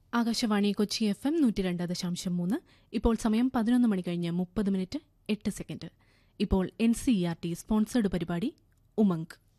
Akashvani Kochi FM 102.3. ഇപ്പോൾ സമയം 11 മണി കഴിഞ്ഞ് 30 മിനിറ്റ് 8 സെക്കൻഡ്. ഇപ്പോൾ NCERT സ്പോൺസേഡ് പരിപാടി ഉമംഗ്.